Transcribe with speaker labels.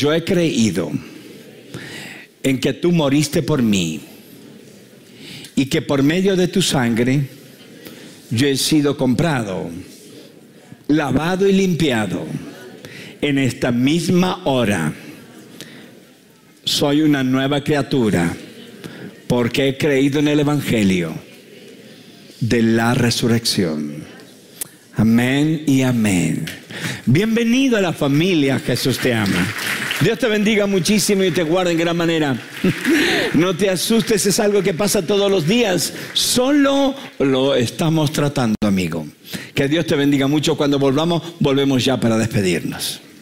Speaker 1: yo he creído en que tú moriste por mí y que por medio de tu sangre yo he sido comprado, lavado y limpiado. En esta misma hora soy una nueva criatura porque he creído en el Evangelio de la resurrección. Amén y amén. Bienvenido a la familia. Jesús te ama. Dios te bendiga muchísimo y te guarde en gran manera. No te asustes, es algo que pasa todos los días. Solo lo estamos tratando, amigo. Que Dios te bendiga mucho. Cuando volvemos ya para despedirnos.